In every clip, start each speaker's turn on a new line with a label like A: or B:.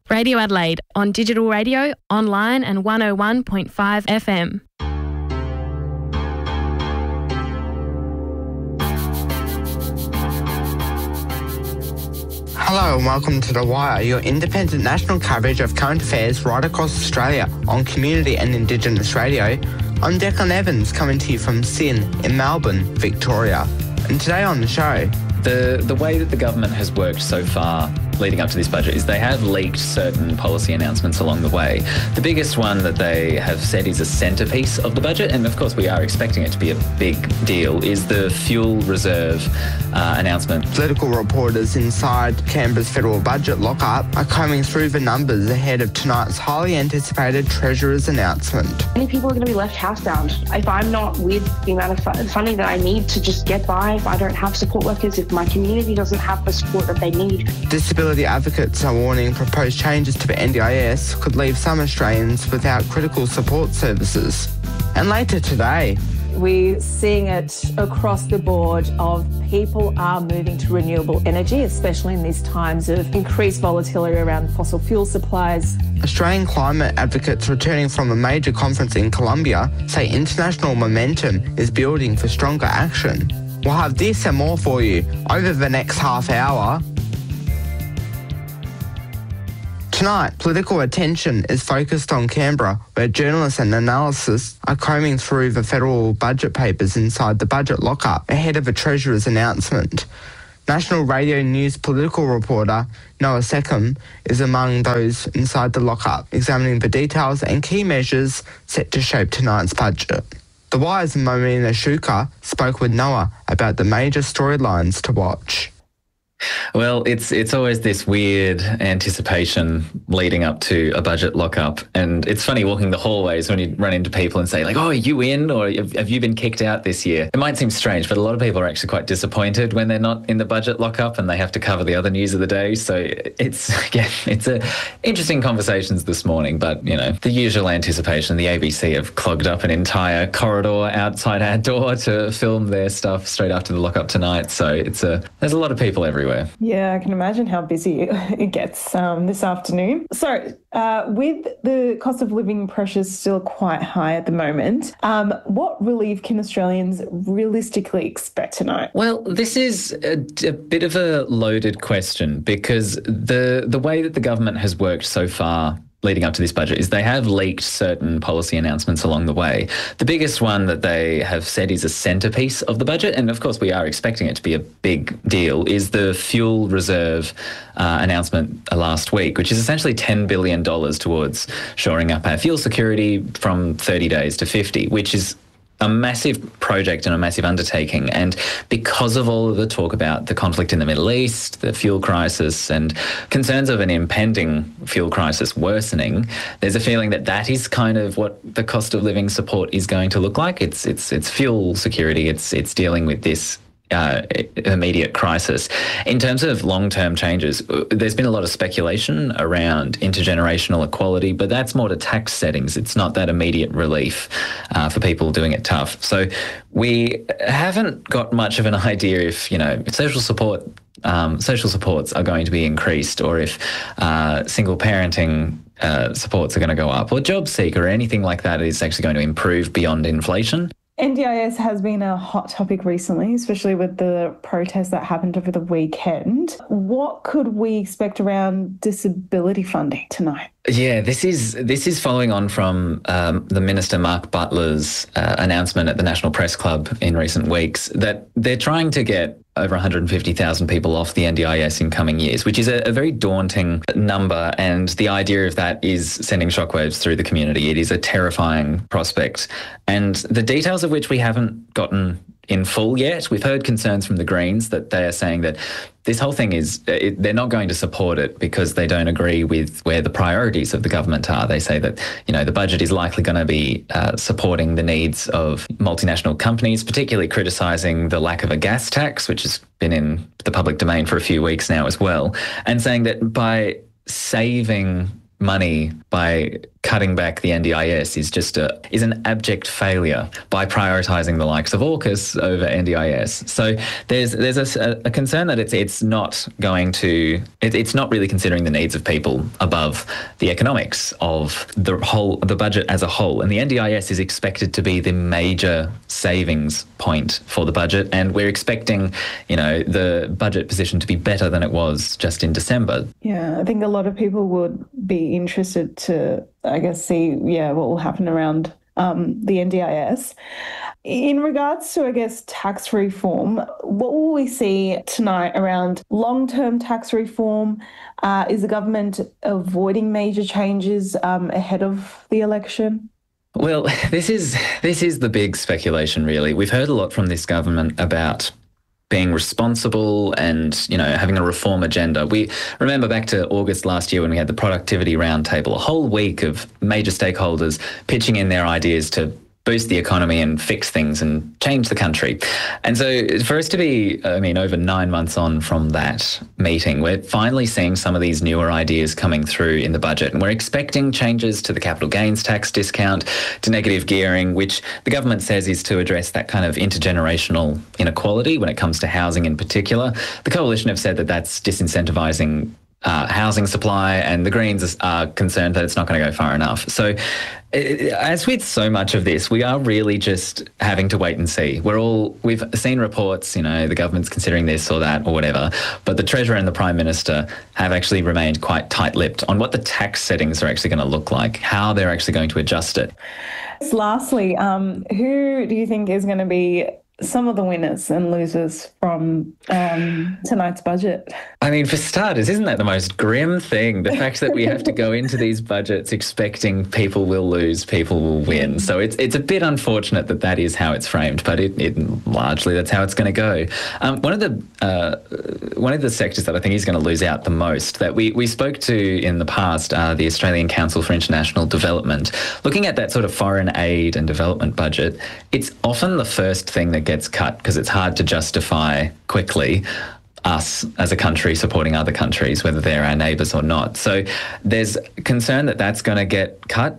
A: Radio Adelaide on digital radio, online and 101.5 FM.
B: Hello and welcome to The Wire, your independent national coverage of current affairs right across Australia on community and Indigenous radio. I'm Declan Evans, coming to you from SYN in Melbourne, Victoria. And today on the show...
C: The way that the government has worked so far leading up to this budget is they have leaked certain policy announcements along the way. The biggest one that they have said is a centrepiece of the budget, and of course we are expecting it to be a big deal, is the fuel reserve announcement.
B: Political reporters inside Canberra's federal budget lockup are combing through the numbers ahead of tonight's highly anticipated Treasurer's announcement.
D: Many people are going to be left housebound. If I'm not with the amount of funding that I need to just get by, if I don't have support workers, if my community doesn't have the support that they need.
B: Disability advocates are warning proposed changes to the NDIS could leave some Australians without critical support services. And later today,
E: we're seeing it across the board of people are moving to renewable energy, especially in these times of increased volatility around fossil fuel supplies.
B: Australian climate advocates returning from a major conference in Colombia say international momentum is building for stronger action. We'll have this and more for you over the next half hour. Tonight, political attention is focused on Canberra, where journalists and analysts are combing through the federal budget papers inside the budget lockup ahead of a Treasurer's announcement. National Radio News political reporter Noah Seckham is among those inside the lockup, examining the details and key measures set to shape tonight's budget. The Wire's Momina Shuka spoke with Noah about the major storylines to watch.
C: Well, it's always this weird anticipation leading up to a budget lockup. And it's funny walking the hallways when you run into people and say, like, oh, are you in or have you been kicked out this year? It might seem strange, but a lot of people are actually quite disappointed when they're not in the budget lockup and they have to cover the other news of the day. So it's a interesting conversations this morning. But, you know, the usual anticipation, the ABC have clogged up an entire corridor outside our door to film their stuff straight after the lockup tonight. So there's a lot of people everywhere.
E: Yeah, I can imagine how busy it gets this afternoon. So with the cost of living pressures still quite high at the moment, what relief can Australians realistically expect tonight?
C: Well, this is a bit of a loaded question because the way that the government has worked so far leading up to this budget is they have leaked certain policy announcements along the way. The biggest one that they have said is a centrepiece of the budget, and of course we are expecting it to be a big deal, is the fuel reserve announcement last week, which is essentially $10 billion towards shoring up our fuel security from 30 days to 50, which is a massive project and a massive undertaking. And because of all of the talk about the conflict in the Middle East, the fuel crisis and concerns of an impending fuel crisis worsening, there's a feeling that that is kind of what the cost of living support is going to look like. It's fuel security. It's dealing with this immediate crisis. In terms of long-term changes, there's been a lot of speculation around intergenerational equality, but that's more to tax settings. It's not that immediate relief for people doing it tough. So we haven't got much of an idea if social supports are going to be increased, or if single parenting supports are going to go up, or job seeker or anything like that is actually going to improve beyond inflation.
E: NDIS has been a hot topic recently, especially with the protests that happened over the weekend. What could we expect around disability funding tonight?
C: Yeah, this is following on from the Minister Mark Butler's announcement at the National Press Club in recent weeks that they're trying to get over 150,000 people off the NDIS in coming years, which is a very daunting number. And the idea of that is sending shockwaves through the community. It is a terrifying prospect. And the details of which we haven't gotten in full yet. We've heard concerns from the Greens that they are saying that this whole thing is, they're not going to support it because they don't agree with where the priorities of the government are. They say that, the budget is likely going to be supporting the needs of multinational companies, particularly criticising the lack of a gas tax, which has been in the public domain for a few weeks now as well, and saying that by saving money by cutting back the NDIS is an abject failure by prioritising the likes of AUKUS over NDIS. So there's a concern that it's not going to it's not really considering the needs of people above the economics of the budget as a whole. And the NDIS is expected to be the major savings point for the budget, and we're expecting, the budget position to be better than it was just in December.
E: Yeah, I think a lot of people would be interested to, see, what will happen around the NDIS. In regards to, tax reform, what will we see tonight around long-term tax reform? Is the government avoiding major changes ahead of the election?
C: Well, this is the big speculation, really. We've heard a lot from this government about being responsible and, having a reform agenda. We remember back to August last year when we had the productivity roundtable, a whole week of major stakeholders pitching in their ideas to boost the economy and fix things and change the country. And so for us to be, over 9 months on from that meeting, we're finally seeing some of these newer ideas coming through in the budget. And we're expecting changes to the capital gains tax discount, to negative gearing, which the government says is to address that kind of intergenerational inequality when it comes to housing in particular. The Coalition have said that that's disincentivising housing supply, and the Greens are concerned that it's not going to go far enough. So as with so much of this, we are really just having to wait and see. We've seen reports, the government's considering this or that or whatever, but the Treasurer and the Prime Minister have actually remained quite tight-lipped on what the tax settings are actually going to look like, how they're actually going to adjust it.
E: Lastly, who do you think is going to be some of the winners and losers from tonight's budget?
C: For starters, isn't that the most grim thing? The fact that we have to go into these budgets expecting people will lose, people will win. So it's a bit unfortunate that is how it's framed, but it largely that's how it's going to go. One of the sectors that I think is going to lose out the most that we spoke to in the past, the Australian Council for International Development, looking at that sort of foreign aid and development budget, it's often the first thing that gets cut because it's hard to justify quickly us as a country supporting other countries, whether they're our neighbours or not. So there's concern that that's going to get cut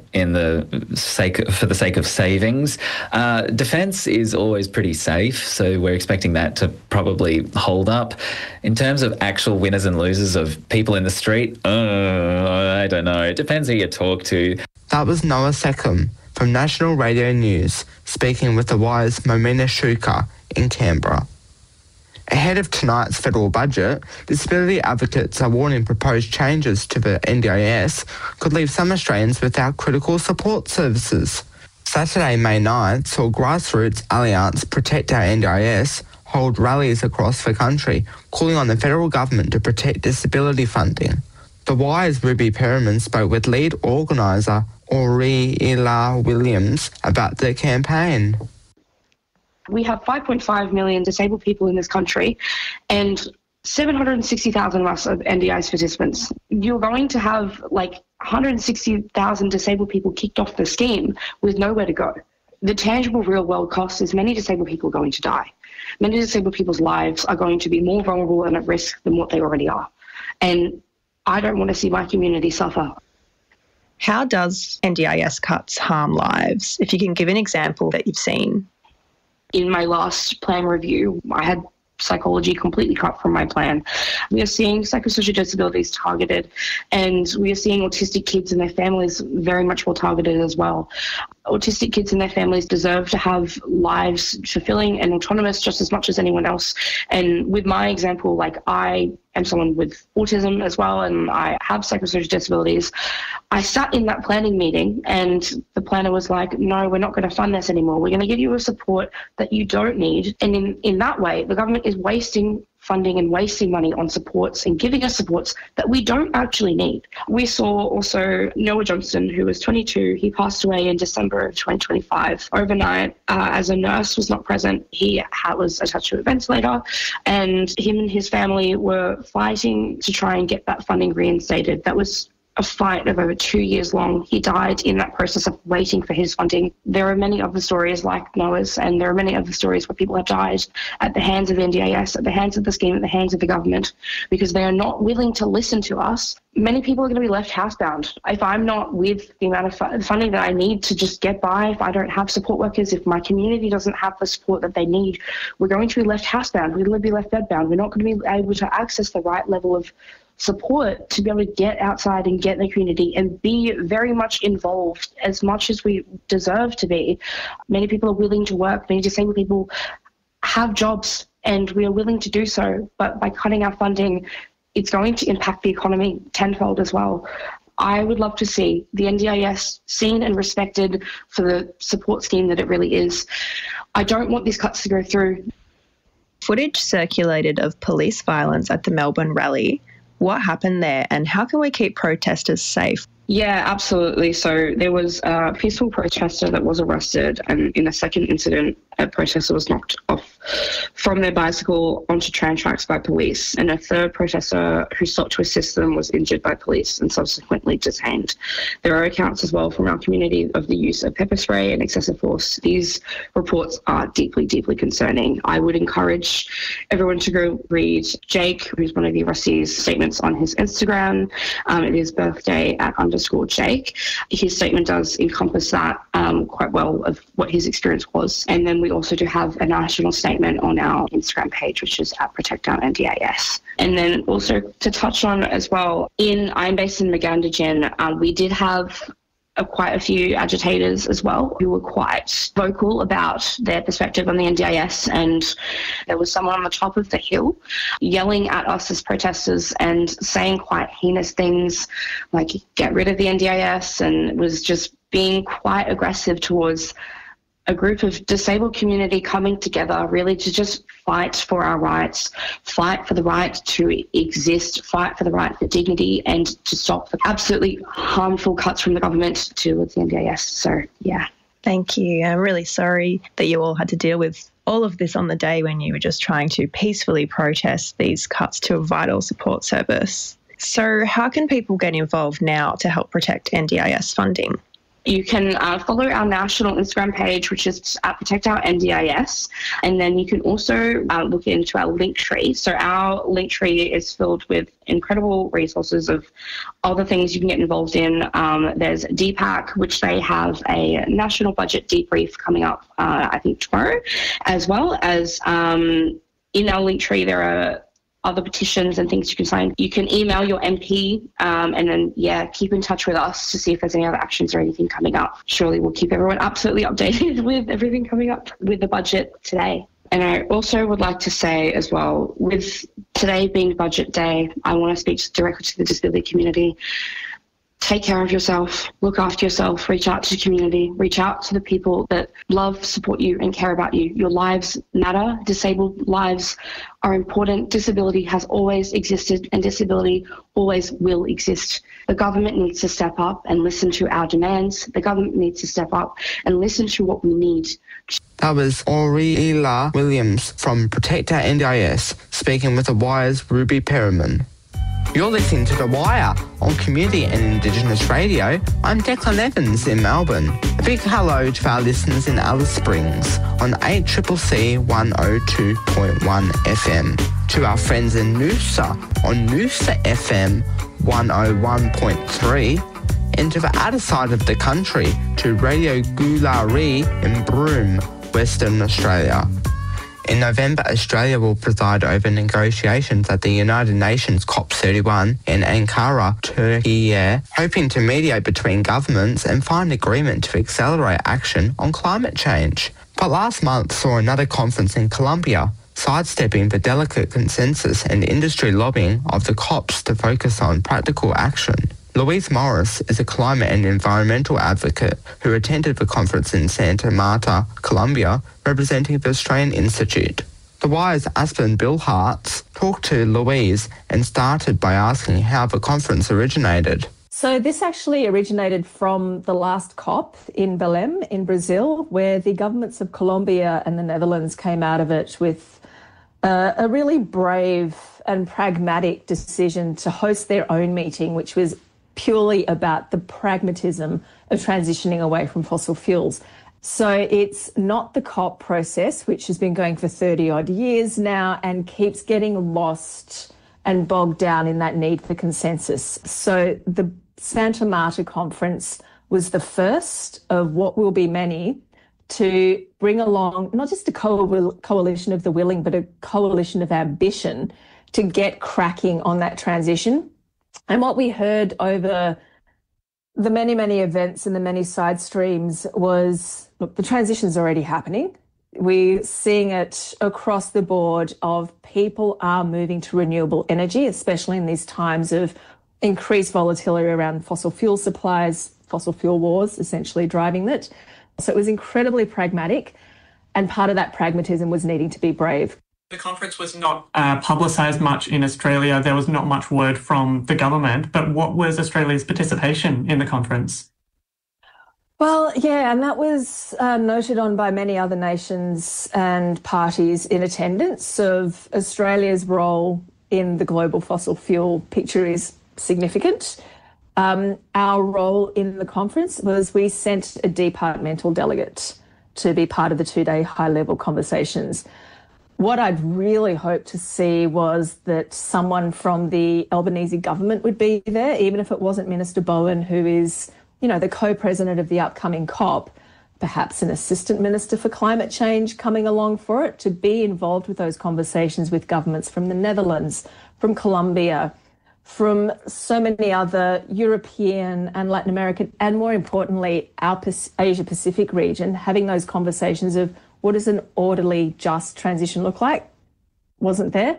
C: for the sake of savings. Defence is always pretty safe, so we're expecting that to probably hold up. In terms of actual winners and losers of people in the street, I don't know. It depends who you talk to.
B: That was Noah Seckham from National Radio News, speaking with the Wire's Momina Shuka in Canberra. Ahead of tonight's federal budget, disability advocates are warning proposed changes to the NDIS could leave some Australians without critical support services. Saturday, May 9th, saw Grassroots Alliance Protect Our NDIS hold rallies across the country, calling on the federal government to protect disability funding. The Wire's Ruby Perriman spoke with lead organiser Aurelia Williams about their campaign.
D: We have 5.5 million disabled people in this country and 760,000 of us are NDIS participants. You're going to have 160,000 disabled people kicked off the scheme with nowhere to go. The tangible real world cost is many disabled people are going to die. Many disabled people's lives are going to be more vulnerable and at risk than what they already are. And I don't want to see my community suffer.
F: How does NDIS cuts harm lives? If you can give an example that you've seen.
D: In my last plan review, I had psychology completely cut from my plan. We are seeing psychosocial disabilities targeted, and we are seeing autistic kids and their families very much more targeted as well. Autistic kids and their families deserve to have lives fulfilling and autonomous just as much as anyone else. And with my example, I am someone with autism as well, and I have psychosocial disabilities. I sat in that planning meeting and the planner was like, no, we're not going to fund this anymore. We're going to give you a support that you don't need. And in that way, the government is wasting funding and wasting money on supports and giving us supports that we don't actually need. We saw also Noah Johnston, who was 22. He passed away in December of 2025. Overnight, as a nurse was not present, he was attached to a ventilator, and him and his family were fighting to try and get that funding reinstated. That was a fight of over 2 years long. He died in that process of waiting for his funding. There are many other stories like Noah's, and there are many other stories where people have died at the hands of NDIS, at the hands of the scheme, at the hands of the government, because they are not willing to listen to us. Many people are going to be left housebound. If I'm not with the amount of funding that I need to just get by, if I don't have support workers, if my community doesn't have the support that they need, we're going to be left housebound. We're going to be left bedbound. We're not going to be able to access the right level of support to be able to get outside and get in the community and be very much involved as much as we deserve to be. Many people are willing to work. Many disabled people have jobs, and we are willing to do so. But by cutting our funding, it's going to impact the economy tenfold as well. I would love to see the NDIS seen and respected for the support scheme that it really is. I don't want these cuts to go through.
F: Footage circulated of police violence at the Melbourne rally. What happened there, and how can we keep protesters safe?
D: Yeah, absolutely. So there was a peaceful protester that was arrested, and in a second incident, a protester was knocked off from their bicycle onto train tracks by police, and a third protester who sought to assist them was injured by police and subsequently detained. There are accounts as well from our community of the use of pepper spray and excessive force. These reports are deeply, deeply concerning. I would encourage everyone to go read Jake, who's one of the arrestees' statements on his Instagram. It is birthday at _Jake. His statement does encompass that quite well of what his experience was. And then we also do have a national statement on our Instagram page, which is at Protect Our NDIS. And then also to touch on as well, I'm based in Magandajin, we did have quite a few agitators as well who were quite vocal about their perspective on the NDIS, and there was someone on the top of the hill yelling at us as protesters and saying quite heinous things like get rid of the NDIS, and was just being quite aggressive towards a group of disabled community coming together really to just fight for our rights, fight for the right to exist, fight for the right for dignity, and to stop the absolutely harmful cuts from the government towards the NDIS. So, yeah.
F: Thank you. I'm really sorry that you all had to deal with all of this on the day when you were just trying to peacefully protest these cuts to a vital support service. So how can people get involved now to help protect NDIS funding?
D: You can follow our national Instagram page, which is at Protect Our NDIS, and then you can also look into our Linktree. So our Linktree is filled with incredible resources of all the things you can get involved in. There's DPAC, which they have a national budget debrief coming up, I think tomorrow, as well as in our Linktree there are other petitions and things you can sign. You can email your MP and then, keep in touch with us to see if there's any other actions or anything coming up. Surely we'll keep everyone absolutely updated with everything coming up with the budget today. And I also would like to say as well, with today being budget day, I want to speak directly to the disability community. Take care of yourself, look after yourself, reach out to the community, reach out to the people that love, support you and care about you. Your lives matter. Disabled lives are important. Disability has always existed and disability always will exist. The government needs to step up and listen to our demands. The government needs to step up and listen to what we need.
B: That was Aurelia Williams from Protect Our NDIS speaking with The Wire's Ruby Perriman. You're listening to The Wire on Community and Indigenous Radio. I'm Declan Evans in Melbourne. A big hello to our listeners in Alice Springs on 8CCC 102.1 FM. To our friends in Noosa on Noosa FM 101.3. And to the other side of the country to Radio Gulari in Broome, Western Australia. In November, Australia will preside over negotiations at the United Nations COP31 in Ankara, Turkey, hoping to mediate between governments and find agreement to accelerate action on climate change. But last month saw another conference in Colombia, sidestepping the delicate consensus and industry lobbying of the COPs to focus on practical action. Louise Morris is a climate and environmental advocate who attended the conference in Santa Marta, Colombia, representing the Australian Institute. The Wire's Aspen Billhartz talked to Louise and started by asking how the conference originated.
G: So this actually originated from the last COP in Belém in Brazil, where the governments of Colombia and the Netherlands came out of it with a really brave and pragmatic decision to host their own meeting, which was purely about the pragmatism of transitioning away from fossil fuels. So it's not the COP process, which has been going for 30 odd years now and keeps getting lost and bogged down in that need for consensus. So the Santa Marta conference was the first of what will be many to bring along not just a coalition of the willing, but a coalition of ambition to get cracking on that transition. And what we heard over the many, many events and the many side streams was, look, the transition's already happening. We're seeing it across the board of people are moving to renewable energy, especially in these times of increased volatility around fossil fuel supplies, fossil fuel wars essentially driving it. So it was incredibly pragmatic, and part of that pragmatism was needing to be brave.
H: The conference was not publicised much in Australia. There was not much word from the government, but what was Australia's participation in the conference?
G: Well, yeah, and that was noted on by many other nations and parties in attendance of Australia's role in the global fossil fuel picture is significant. Our role in the conference was we sent a departmental delegate to be part of the two-day high-level conversations. What I'd really hoped to see was that someone from the Albanese government would be there, even if it wasn't Minister Bowen, who is, you know, the co-president of the upcoming COP, perhaps an assistant minister for climate change coming along for it, to be involved with those conversations with governments from the Netherlands, from Colombia, from so many other European and Latin American, and more importantly, our Asia Pacific region, having those conversations of what does an orderly, just transition look like? Wasn't there.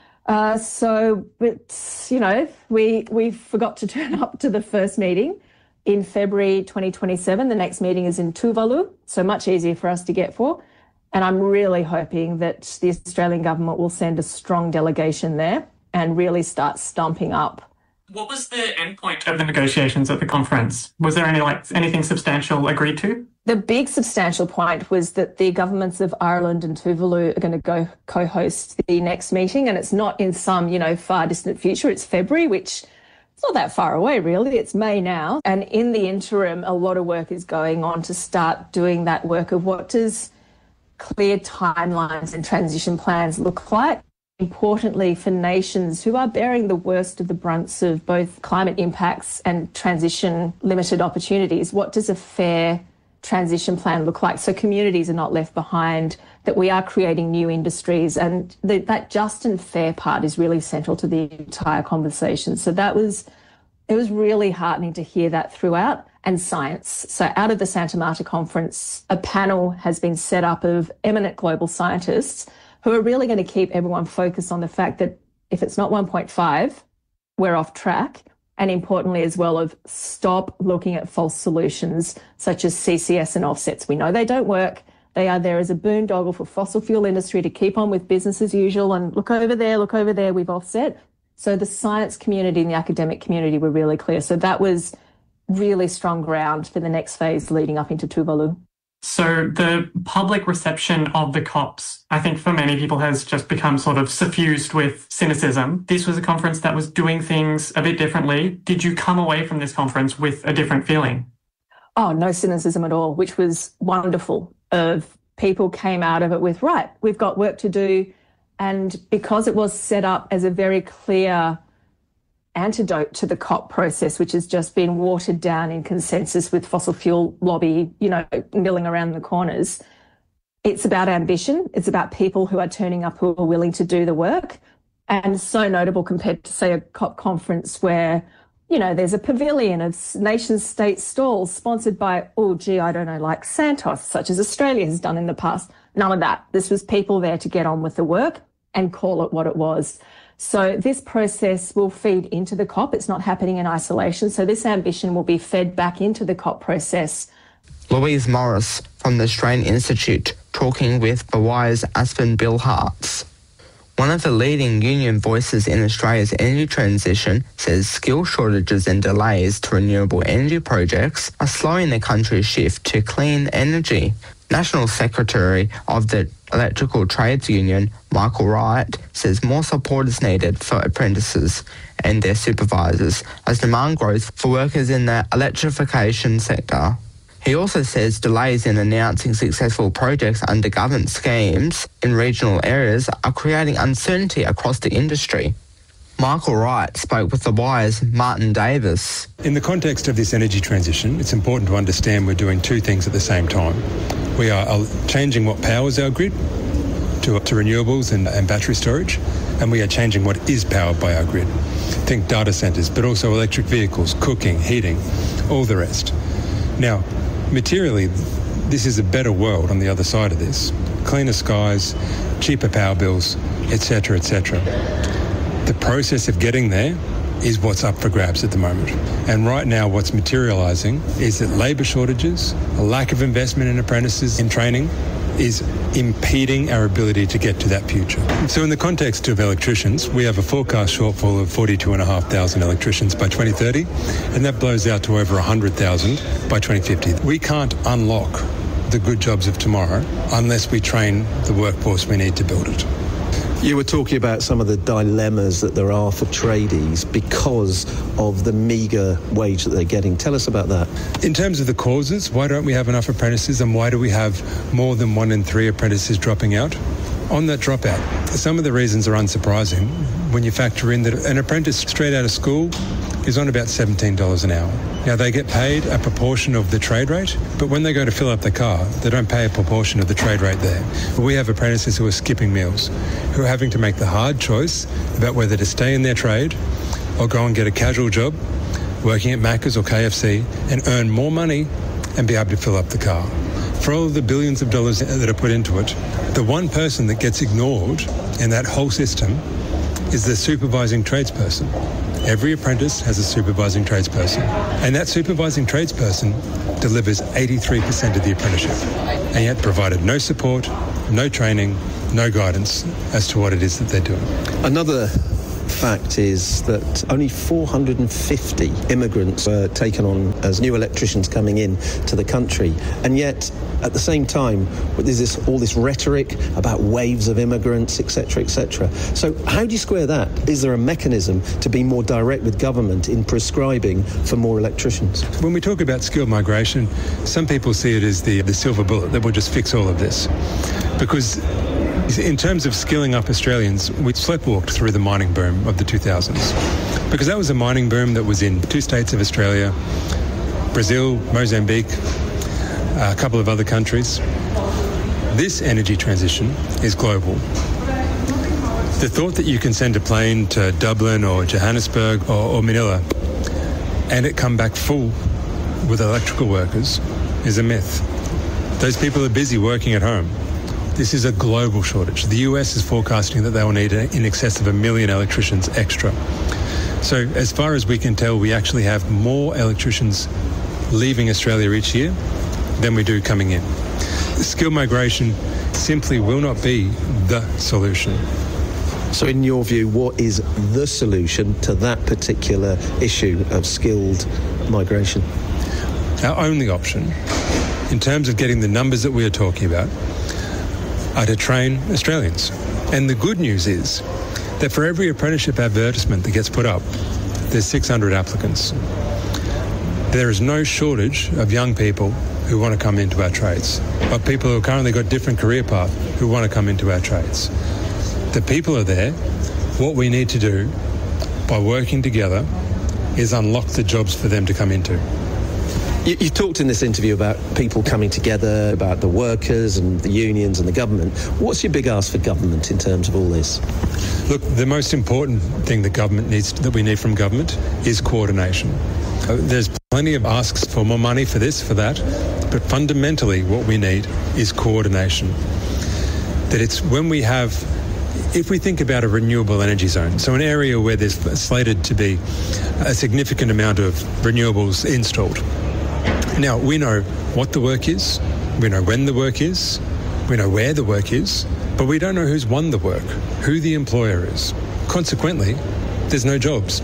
G: So it's, you know, we forgot to turn up to the first meeting in February 2027. The next meeting is in Tuvalu, so much easier for us to get for. And I'm really hoping that the Australian government will send a strong delegation there and really start stumping up.
H: What was the endpoint of the negotiations at the conference? Was there anything substantial agreed to?
G: The big substantial point was that the governments of Ireland and Tuvalu are going to go co-host the next meeting, and it's not in some, you know, far distant future. It's February, which it's not that far away, really. It's May now. And in the interim, a lot of work is going on to start doing that work of what does clear timelines and transition plans look like. Importantly, for nations who are bearing the worst of the brunts of both climate impacts and transition limited opportunities, what does a fair transition plan look like so communities are not left behind, that we are creating new industries, and that just and fair part is really central to the entire conversation. So it was really heartening to hear that throughout, and science. So out of the Santa Marta conference, a panel has been set up of eminent global scientists who are really going to keep everyone focused on the fact that if it's not 1.5, we're off track. And importantly as well, of stop looking at false solutions such as CCS and offsets. We know they don't work. They are there as a boondoggle for fossil fuel industry to keep on with business as usual and look over there, we've offset. So the science community and the academic community were really clear. So that was really strong ground for the next phase leading up into Tuvalu.
H: So the public reception of the COPs, I think for many people has just become sort of suffused with cynicism. This was a conference that was doing things a bit differently. Did you come away from this conference with a different feeling?
G: Oh, no cynicism at all, which was wonderful. People came out of it with, right, we've got work to do. And because it was set up as a very clear antidote to the COP process, which has just been watered down in consensus with fossil fuel lobby, you know, milling around the corners. It's about ambition. It's about people who are turning up, who are willing to do the work. And so notable compared to, say, a COP conference where, you know, there's a pavilion of nation-state stalls sponsored by, I don't know, like Santos, such as Australia has done in the past. None of that. This was people there to get on with the work and call it what it was. So this process will feed into the COP. It's not happening in isolation. So this ambition will be fed back into the COP process.
B: Louise Morris from the Australian Institute talking with Bewai's Aspen Billhartz. One of the leading union voices in Australia's energy transition says skill shortages and delays to renewable energy projects are slowing the country's shift to clean energy. National Secretary of the Electrical Trades Union, Michael Wright, says more support is needed for apprentices and their supervisors as demand grows for workers in the electrification sector. He also says delays in announcing successful projects under government schemes in regional areas are creating uncertainty across the industry. Michael Wright spoke with The Wire's Martin Davis.
I: In the context of this energy transition, it's important to understand we're doing two things at the same time. We are changing what powers our grid to renewables and battery storage, and we are changing what is powered by our grid. Think data centres, but also electric vehicles, cooking, heating, all the rest. Now, materially, this is a better world on the other side of this. Cleaner skies, cheaper power bills, etc., etc. The process of getting there is what's up for grabs at the moment. And right now what's materialising is that labour shortages, a lack of investment in apprentices in training is impeding our ability to get to that future. So in the context of electricians, we have a forecast shortfall of 42,500 electricians by 2030, and that blows out to over 100,000 by 2050. We can't unlock the good jobs of tomorrow unless we train the workforce we need to build it.
J: You were talking about some of the dilemmas that there are for tradies because of the meagre wage that they're getting. Tell us about that.
I: In terms of the causes, why don't we have enough apprentices and why do we have more than 1 in 3 apprentices dropping out? On that dropout, some of the reasons are unsurprising when you factor in that an apprentice straight out of school is on about $17 an hour. Now, they get paid a proportion of the trade rate, but when they go to fill up the car, they don't pay a proportion of the trade rate there. We have apprentices who are skipping meals, who are having to make the hard choice about whether to stay in their trade or go and get a casual job, working at Macca's or KFC, and earn more money and be able to fill up the car. For all of the billions of dollars that are put into it, the one person that gets ignored in that whole system is the supervising tradesperson. Every apprentice has a supervising tradesperson, and that supervising tradesperson delivers 83% of the apprenticeship, and yet provided no support, no training, no guidance as to what it is that they're doing.
J: Another fact is that only 450 immigrants were taken on as new electricians coming in to the country, and yet at the same time there's all this rhetoric about waves of immigrants, etc., etc. So how do you square that? Is there a mechanism to be more direct with government in prescribing for more electricians?
I: When we talk about skilled migration, some people see it as the silver bullet that will just fix all of this, because in terms of skilling up Australians, we sleptwalked through the mining boom of the 2000s, because that was a mining boom that was in 2 states of Australia, Brazil, Mozambique, a couple of other countries. This energy transition is global. The thought that you can send a plane to Dublin or Johannesburg or Manila and it come back full with electrical workers is a myth. Those people are busy working at home. This is a global shortage. The US is forecasting that they will need in excess of 1 million electricians extra. So as far as we can tell, we actually have more electricians leaving Australia each year than we do coming in. Skill migration simply will not be the solution.
J: So in your view, what is the solution to that particular issue of skilled migration?
I: Our only option, in terms of getting the numbers that we are talking about, are to train Australians. And the good news is that for every apprenticeship advertisement that gets put up, there's 600 applicants. There is no shortage of young people who want to come into our trades, of people who have currently got different career paths who want to come into our trades. The people are there. What we need to do by working together is unlock the jobs for them to come into.
J: You talked in this interview about people coming together, about the workers and the unions and the government. What's your big ask for government in terms of all this?
I: Look, the most important thing that we need from government is coordination. There's plenty of asks for more money for this, for that, but fundamentally what we need is coordination. That it's when we have, if we think about a renewable energy zone, so an area where there's slated to be a significant amount of renewables installed. Now, we know what the work is, we know when the work is, we know where the work is, but we don't know who's won the work, who the employer is. Consequently, there's no jobs.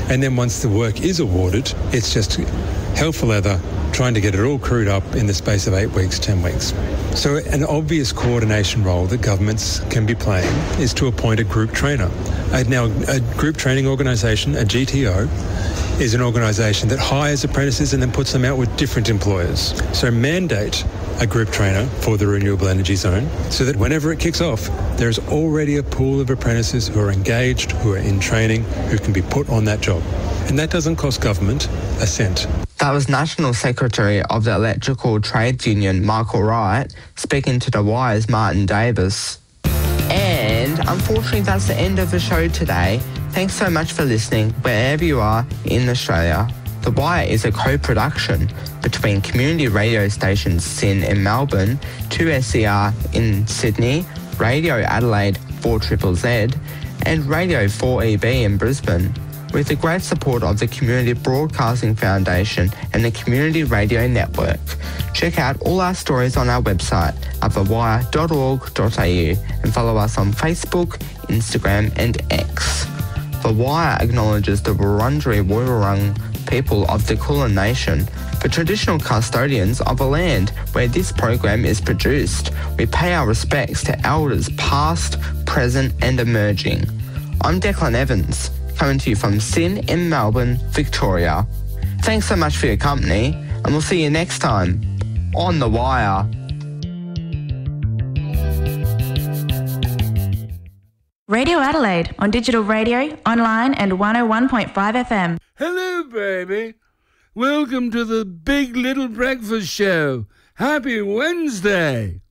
I: And then once the work is awarded, it's just hell for leather trying to get it all crewed up in the space of 8 weeks, 10 weeks. So an obvious coordination role that governments can be playing is to appoint a group trainer. Now, a group training organisation, a GTO, is an organisation that hires apprentices and then puts them out with different employers. So mandate a group trainer for the renewable energy zone so that whenever it kicks off, there's already a pool of apprentices who are engaged, who are in training, who can be put on that job. And that doesn't cost government a cent.
B: That was National Secretary of the Electrical Trades Union, Michael Wright, speaking to The Wire's Martin Davis. And unfortunately, that's the end of the show today. Thanks so much for listening, wherever you are in Australia. The Wire is a co-production between community radio stations SYN in Melbourne, 2SER in Sydney, Radio Adelaide 4ZZZ, and Radio 4EB in Brisbane, with the great support of the Community Broadcasting Foundation and the Community Radio Network. Check out all our stories on our website at thewire.org.au and follow us on Facebook, Instagram and X. The Wire acknowledges the Wurundjeri Woiwurrung people of the Kulin Nation, the traditional custodians of the land where this program is produced. We pay our respects to elders past, present and emerging. I'm Declan Evans, coming to you from SYN in Melbourne, Victoria. Thanks so much for your company, and we'll see you next time on The Wire.
K: Radio Adelaide on digital radio, online and 101.5 FM.
L: Hello, baby. Welcome to the Big Little Breakfast Show. Happy Wednesday.